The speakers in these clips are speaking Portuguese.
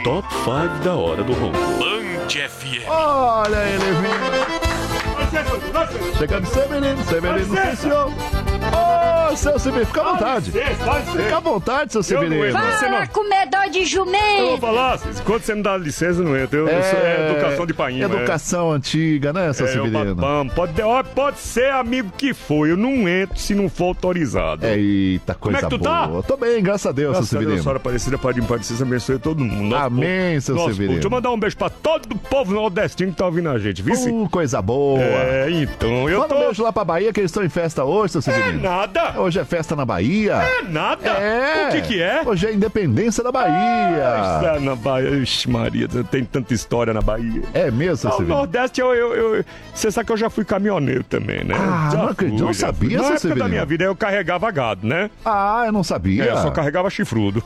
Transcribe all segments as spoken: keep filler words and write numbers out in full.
Top cinco da hora do ronco. Band F M. Olha ele vindo. Chegando Severino, Severino, sim, senhor. Ô, seu Severino, fica à vontade. Fica à vontade, seu Severino. Fala, comedor de Eu jumento. vou falar, quando você me dá licença, não entra. Eu, eu sou é educação de painho. Educação antiga, né, seu é, Severino? Babam, pode, ó, pode ser amigo que foi, eu não entro se não for autorizado. Eita, coisa Como é que tu boa. tá? Tô bem, graças a Deus, Graças seu a Deus, Severino. senhora Aparecida, Padre Aparecida, abençoe todo mundo. Nosso Amém, povo, seu nosso Severino. povo. Deixa eu mandar um beijo pra todo o povo nordestino que tá ouvindo a gente, viu? Uh, coisa boa. É, então, eu Manda tô... um beijo lá pra Bahia, que eles estão em festa hoje, seu É Severino. nada. Hoje é festa na Bahia. É nada. É. O que que é? Hoje é a independência da Bahia. Ah, na Bahia, ixi, Maria, tem tanta história na Bahia. É mesmo, seu Ah, o Severino? Nordeste, eu, eu, eu- você sabe que eu já fui caminhoneiro também, né? Ah, já não acredito, não já sabia, fui. Na seu época Severino. da minha vida, eu carregava gado, né? Ah, eu não sabia. É, eu só carregava chifrudo.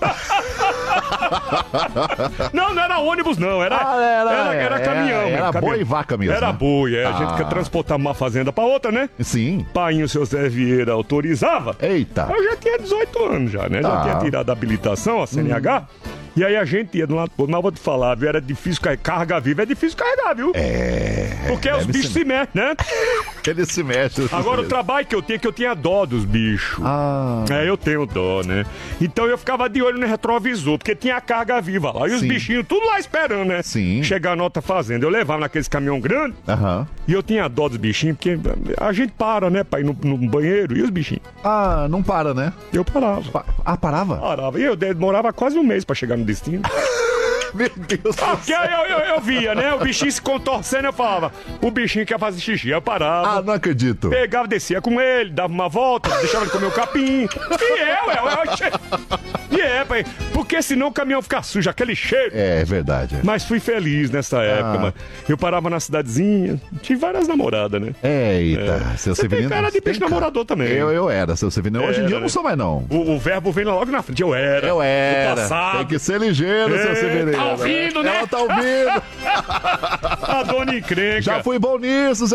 Não, não era ônibus, não. Era, Ah, era- era, era caminhão. era mesmo, caminhão. boi e vaca mesmo, Era né? boi, é. A Ah. gente quer transportar uma fazenda pra outra, né? Sim. Painho, seu Zé Vieira, autorizava. Eita. Eu já tinha dezoito anos já, né? Já Tá. tinha tirado a habilitação, a C N H. E aí a gente ia de um lado pro outro, mas vou te falar, viu? Era difícil carregar. Carga viva é difícil carregar, viu? É. Porque os deve bichos ser- se mexem, né? Ele se mexe. seu Agora o Severino. trabalho que eu tinha, que eu tinha dó dos bichos. Ah. É, eu tenho dó, né? Então eu ficava de olho no retrovisor, porque tinha a carga viva lá. E os Sim. bichinhos tudo lá esperando, né? Sim. Chegar na outra fazenda. Eu levava naqueles caminhão grandes Aham. e eu tinha dó dos bichinhos, porque a gente para, né, pra ir no, no banheiro. E os bichinhos? Ah, não para, né? Eu parava. Pa- Ah, parava? Parava. E eu demorava quase um mês pra chegar no destino. Meu Deus do Porque céu. eu, eu, eu via, né? O bichinho se contorcendo, eu falava, o bichinho quer fazer xixi. Eu parava. Ah, não acredito. Pegava, descia com ele, dava uma volta, deixava ele comer o capim. E é, ué, ué, E é, pai, porque senão o caminhão fica sujo, aquele cheiro. É, é verdade. Mas fui feliz nessa época, Ah. mano. Eu parava na cidadezinha, tive várias namoradas, né? Eita, seu Você tem Severino. cara de tem peixe namorador também. Eu, eu era, seu Severino. Hoje em Era, dia eu não né? sou mais, não. O, o verbo vem logo na frente. Eu era. Eu No era. passado. Tem que ser ligeiro, seu É, Severino. tá ouvindo, né? Ela tá ouvindo. A dona encrenca. Já fui bom nisso,